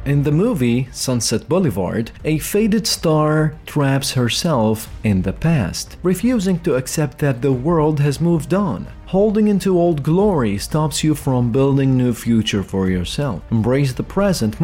In the movie Sunset Boulevard, a faded star traps herself in the past, refusing to accept that the world has moved on. Holding into old glory stops you from building new future for yourself. Embrace the present